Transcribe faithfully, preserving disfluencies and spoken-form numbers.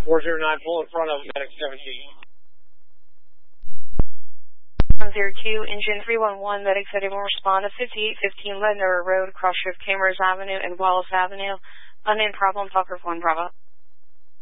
four zero nine, full in front of Medic seventy-eight. one zero two, engine three one one, Medic said he will respond to fifty-eight fifteen Ledner Road, cross shift Cameras Avenue and Wallace Avenue. Unnamed problem, Tucker one Bravo.